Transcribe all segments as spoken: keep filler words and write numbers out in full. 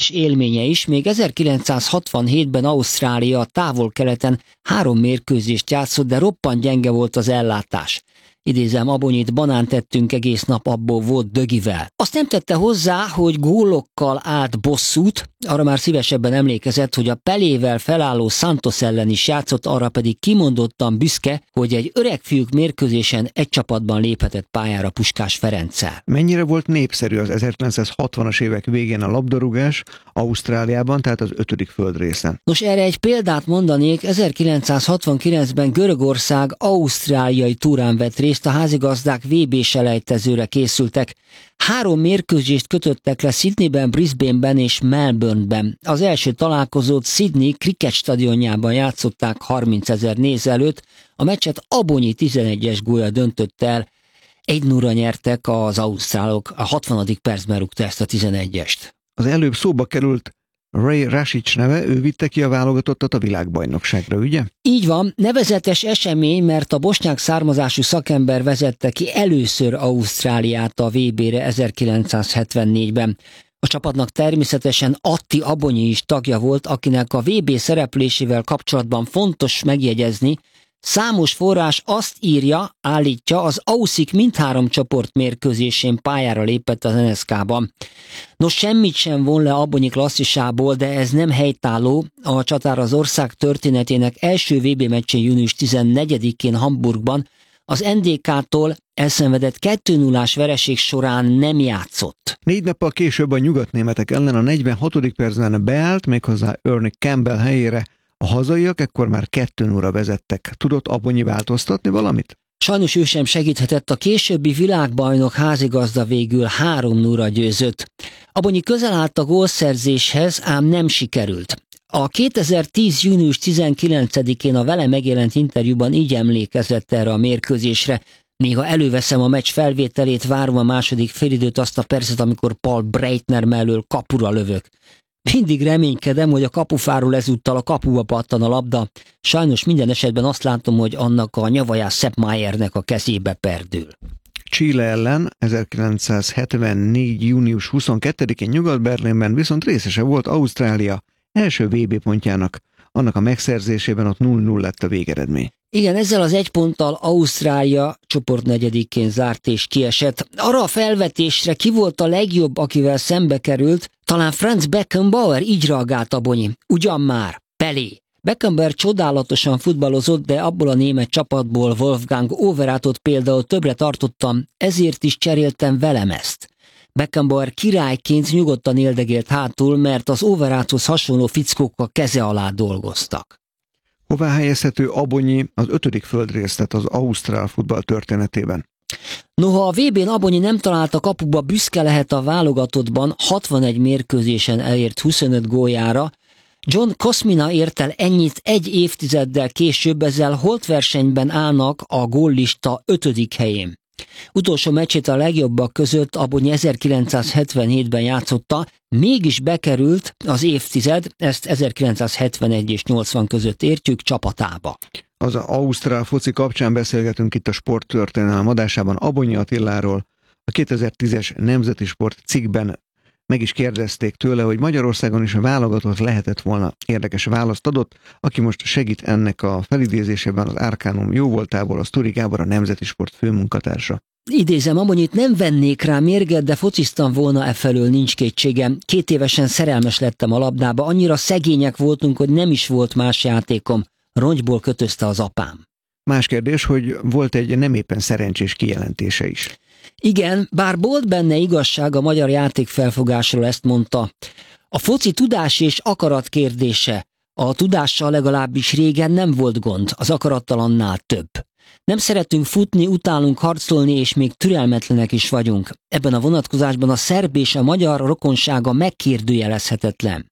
különleges élménye is, még ezerkilencszázhatvanhétben Ausztrália távol-keleten három mérkőzést játszott, de roppant gyenge volt az ellátás. Idézem Abonyit, banánt tettünk egész nap, abból volt dögivel. Azt nem tette hozzá, hogy gólokkal állt bosszút, arra már szívesebben emlékezett, hogy a Pelével felálló Santos ellen is játszott, arra pedig kimondottan büszke, hogy egy öregfiúk mérkőzésen egy csapatban léphetett pályára Puskás Ferenccel. Mennyire volt népszerű az ezerkilencszázhatvanas évek végén a labdarúgás Ausztráliában, tehát az ötödik földrészen? Nos, erre egy példát mondanék, ezerkilencszázhatvankilencben Görögország ausztráliai túrán vett részt, a házigazdák vé bé-selejtezőre készültek. Három mérkőzést kötöttek le Sydneyben, Brisbaneben és Melbourneben. Az első találkozót Sydney Cricket stadionjában játszották harmincezer néző előtt, a meccset Abonyi tizenegyes gólya döntött el, egy nulla nyertek az ausztrálok, a hatvanadik percben rúgta ezt a tizenegyest. Az előbb szóba került Ray Rasic neve, ő vitte ki a válogatottat a világbajnokságra, ugye? Így van, nevezetes esemény, mert a bosnyák származású szakember vezette ki először Ausztráliát a vé bére ezerkilencszázhetvennégyben. A csapatnak természetesen Atti Abonyi is tagja volt, akinek a vé bé szereplésével kapcsolatban fontos megjegyezni, számos forrás azt írja, állítja, az Auszik mindhárom csoportmérkőzésén pályára lépett az en es ká-ban. Nos, semmit sem von le Abonyi klasszisából, de ez nem helytálló. A csatár az ország történetének első vé bé meccsén június tizennegyedikén Hamburgban az en dé ká-tól elszenvedett kettő nullás vereség során nem játszott. Négy nappal később a nyugatnémetek ellen a negyvenhatodik percben beállt, méghozzá Ernie Campbell helyére. A hazaiak ekkor már kettő nullra vezettek. Tudott Abonyi változtatni valamit? Sajnos ő sem segíthetett, a későbbi világbajnok házigazda végül három nullra győzött. Abonyi közel állt a gólszerzéshez, ám nem sikerült. A kétezer-tíz június tizenkilencedikén a vele megjelent interjúban így emlékezett erre a mérkőzésre. Néha előveszem a meccs felvételét, várom a második félidőt, azt a percet, amikor Paul Breitner mellől kapura lövök. Mindig reménykedem, hogy a kapufáról ezúttal a kapuba pattan a labda. Sajnos minden esetben azt látom, hogy annak a nyavajás Sepp Mayernek a kezébe perdül. Chile ellen ezerkilencszázhetvennégy június huszonkettedikén Nyugat-Berlinben viszont részese volt Ausztrália első vé bé pontjának. Annak a megszerzésében ott nulla nulla lett a végeredmény. Igen, ezzel az egy ponttal Ausztrália csoportnegyedikén zárt és kiesett. Arra a felvetésre ki volt a legjobb, akivel szembe került, talán Franz Beckenbauer, így reagált Abonyi. Ugyan már, Pelé. Beckenbauer csodálatosan futballozott, de abból a német csapatból Wolfgang Overatot például többre tartottam, ezért is cseréltem velem ezt. Beckenbauer királyként nyugodtan éldegélt hátul, mert az Overathoz hasonló fickók a keze alá dolgoztak. Hová helyezhető Abonyi az ötödik földrészlet az ausztrál futball történetében? Noha a vé bén Abonyi nem találta kapuba, büszke lehet a válogatottban, hatvanegy mérkőzésen elért huszonöt góljára. John Kosmina ért el ennyit egy évtizeddel később, ezzel holtversenyben állnak a góllista ötödik helyén. Utolsó meccsét a legjobbak között Abonyi ezerkilencszázhetvenhétben játszotta, mégis bekerült az évtized, ezt ezerkilencszázhetvenegy és nyolcvan között értjük, csapatába. Az ausztrál foci kapcsán beszélgetünk itt a Sporttörténelem adásában Abonyi Attiláról. A kétezer-tízes Nemzeti Sport cikkben meg is kérdezték tőle, hogy Magyarországon is a válogatott lehetett volna. Érdekes választ adott, aki most segít ennek a felidézésében az Arcanum jóvoltából, a Szturi Gábor, a Nemzeti Sport főmunkatársa. Idézem, Abonyit, nem vennék rá mérget, de fociztam volna e felől, nincs kétségem. Két évesen szerelmes lettem a labdába, annyira szegények voltunk, hogy nem is volt más játékom. Rongyból kötözte az apám. Más kérdés, hogy volt egy nem éppen szerencsés kijelentése is. Igen, bár volt benne igazság, a magyar játékfelfogásról ezt mondta. A foci tudás és akarat kérdése. A tudással legalábbis régen nem volt gond, az akarattal annál több. Nem szeretünk futni, utálunk harcolni, és még türelmetlenek is vagyunk. Ebben a vonatkozásban a szerb és a magyar rokonsága megkérdőjelezhetetlen.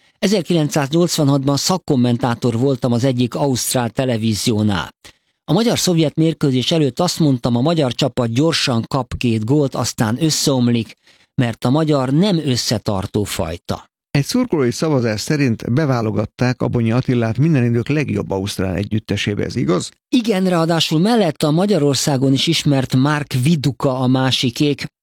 ezerkilencszáznyolcvanhatban szakkommentátor voltam az egyik ausztrál televíziónál. A magyar-szovjet mérkőzés előtt azt mondtam, a magyar csapat gyorsan kap két gólt, aztán összeomlik, mert a magyar nem összetartó fajta. Egy szurkolói szavazás szerint beválogatták Abonyi Attilát minden idők legjobb ausztrál együttesébe, ez igaz? Igen, ráadásul mellett a Magyarországon is ismert Mark Viduka a másikék.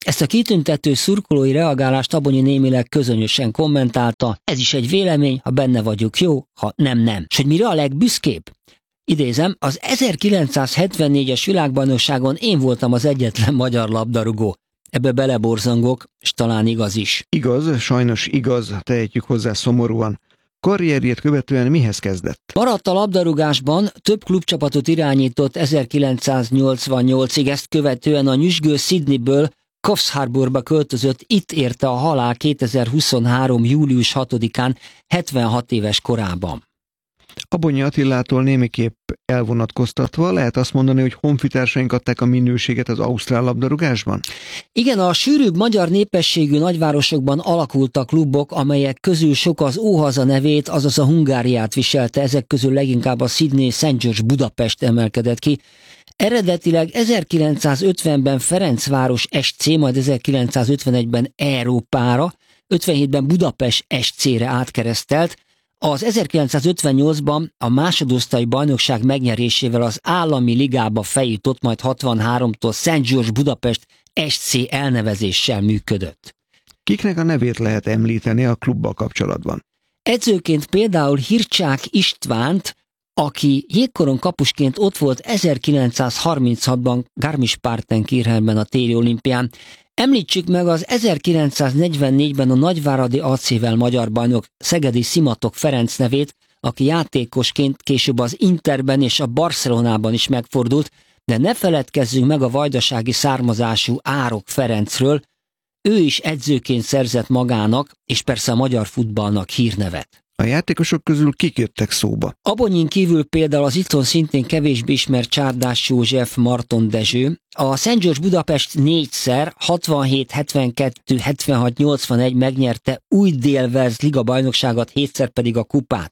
Ezt a kitüntető szurkolói reagálást Abonyi némileg közönösen kommentálta, ez is egy vélemény, ha benne vagyok jó, ha nem, nem. S hogy mire a legbüszkébb? Idézem, az ezerkilencszázhetvennégyes világbajnokságon én voltam az egyetlen magyar labdarúgó. Ebbe beleborzongok, és talán igaz is. Igaz, sajnos igaz, tehetjük hozzá szomorúan. Karrierjét követően mihez kezdett? Maradt a labdarúgásban, több klubcsapatot irányított ezerkilencszáznyolcvannyolcig, ezt követően a nyüzsgő Sydneyből Coffs Harbourba költözött, itt érte a halál kétezer-huszonhárom. július hatodikán, hetvenhat éves korában. Abonyi Attilától némiképp elvonatkoztatva lehet azt mondani, hogy honfitársaink adták a minőséget az ausztrál labdarúgásban? Igen, a sűrűbb magyar népességű nagyvárosokban alakultak klubok, amelyek közül sok az Óhaza nevét, azaz a Hungáriát viselte, ezek közül leginkább a Sydney Szent George Budapest emelkedett ki. Eredetileg ezerkilencszázötvenben Ferencváros es cé, majd ezerkilencszázötvenegyben Európára, ötvenhétben Budapest es cére átkeresztelt. Az ezerkilencszázötvennyolcban a másodosztályú bajnokság megnyerésével az állami ligába feljutott, majd hatvanháromtól Szent George Budapest es cé elnevezéssel működött. Kiknek a nevét lehet említeni a klubbal kapcsolatban? Edzőként például Hircsák Istvánt, aki jégkoron kapusként ott volt ezerkilencszázharminchatban Garmisch-Partenkirchenben a téli olimpián. Említsük meg az ezerkilencszáznegyvennégyben a nagyváradi á cével magyar bajnok szegedi Szimatok Ferenc nevét, aki játékosként később az Interben és a Barcelonában is megfordult, de ne feledkezzünk meg a vajdasági származású Árok Ferencről, ő is edzőként szerzett magának, és persze a magyar futballnak hírnevet. A játékosok közül kik jöttek szóba? Abonyin kívül például az itthon szintén kevésbé ismert Csárdás József, Marton Dezső, a Szent George Budapest négyszer, hatvanhét, hetvenkettő, hetvenhat, nyolcvanegy megnyerte új Dél-Wales liga bajnokságot, hétszer pedig a kupát.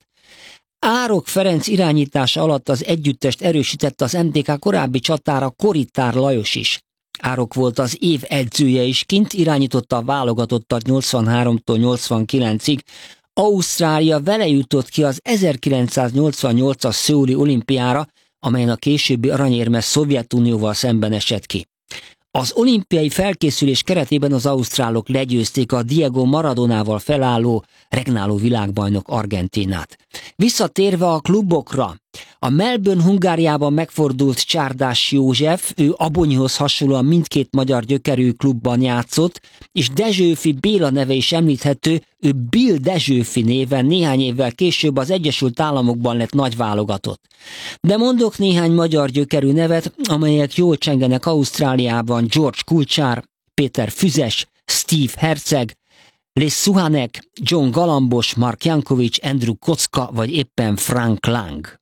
Árok Ferenc irányítása alatt az együttest erősítette az em té ká korábbi csatára Koritár Lajos is. Árok volt az év edzője is, kint irányította a válogatottat nyolcvanháromtól nyolcvankilencig, Ausztrália vele jutott ki az ezerkilencszáznyolcvannyolcas szöuli olimpiára, amelyen a későbbi aranyérmes Szovjetunióval szemben esett ki. Az olimpiai felkészülés keretében az ausztrálok legyőzték a Diego Maradonával felálló, regnáló világbajnok Argentínát. Visszatérve a klubokra, a Melbourne Hungáriában megfordult Csárdás József, ő Abonyihoz hasonlóan mindkét magyar gyökerű klubban játszott, és Dezsőfi Béla neve is említhető, ő Bill Dezsőfi néven néhány évvel később az Egyesült Államokban lett nagyválogatott. De mondok néhány magyar gyökerű nevet, amelyek jól csengenek Ausztráliában: George Kulcsár, Péter Füzes, Steve Herceg, Les Suhanek, John Galambos, Mark Jankovics, Andrew Kocka vagy éppen Frank Lang.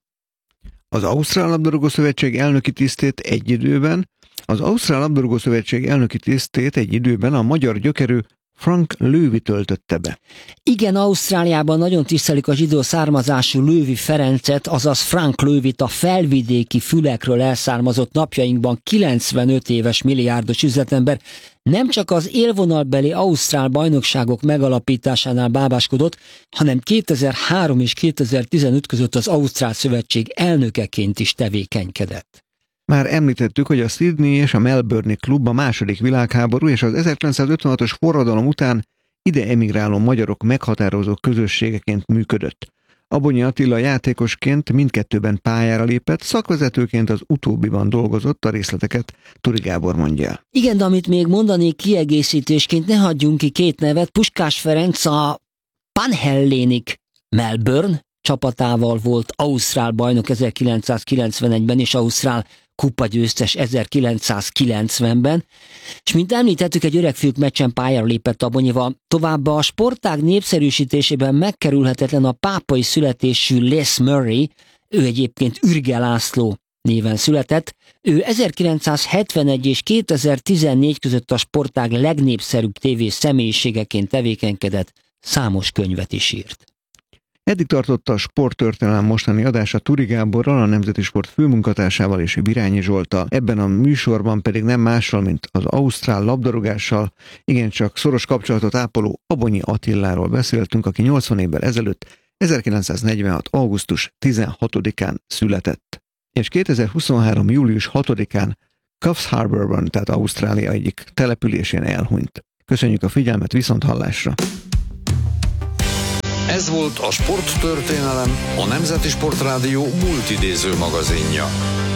Az Ausztrál Labdarúgó Szövetség elnöki tisztét egy időben, az Ausztrál Labdarúgó Szövetség elnöki tisztét egy időben a magyar gyökerű Frank Löwy töltötte be. Igen, Ausztráliában nagyon tisztelik a zsidó származású Löwy Ferencet, azaz Frank Löwyt, a felvidéki fülekről elszármazott, napjainkban kilencvenöt éves milliárdos üzletember. Nem csak az élvonalbeli ausztrál bajnokságok megalapításánál bábáskodott, hanem kétezer-három és kétezer-tizenöt között az Ausztrál Szövetség elnökeként is tevékenykedett. Már említettük, hogy a Sydney és a Melbourne-i klub a második világháború és az ezerkilencszázötvenhatos forradalom után ide emigráló magyarok meghatározó közösségeként működött. Abonyi Attila játékosként mindkettőben pályára lépett, szakvezetőként az utóbbiban dolgozott, a részleteket Turi Gábor mondja el. Igen, de amit még mondanék kiegészítésként, ne hagyjunk ki két nevet. Puskás Ferenc a Panhellénik Melbourne csapatával volt ausztrál bajnok ezerkilencszázkilencvenegyben és ausztrál kupagyőztes ezerkilencszázkilencvenben, és mint említettük, egy öregfiúk meccsen pályára lépett Abonyival. Továbbá a sportág népszerűsítésében megkerülhetetlen a pápai születésű Les Murray, ő egyébként Ürge László néven született. Ő ezerkilencszázhetvenegy és kétezer-tizennégy között a sportág legnépszerűbb tévés személyiségeként tevékenykedett, számos könyvet is írt. Eddig tartotta a Sporttörténelem mostani adása Turi Gáborral, a Nemzeti Sport főmunkatársával és Birányi Zsolttal. Ebben a műsorban pedig nem mással, mint az ausztrál labdarúgással igencsak szoros kapcsolatot ápoló Abonyi Attiláról beszéltünk, aki nyolcvan évvel ezelőtt, ezerkilencszáznegyvenhat. augusztus tizenhatodikán született, és kétezer-huszonhárom. július hatodikán Coffs Harbourban, tehát Ausztrália egyik településén elhunyt. Köszönjük a figyelmet, viszont hallásra! Ez volt a Sporttörténelem, a Nemzeti Sportrádió multidéző magazinja.